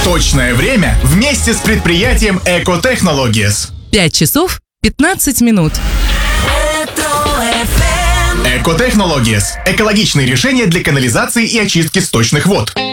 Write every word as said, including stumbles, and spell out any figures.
Точное время вместе с предприятием Эко Технологиес. пять часов пятнадцать минут. Эко Технологиес. Экологичные решения для канализации и очистки сточных вод.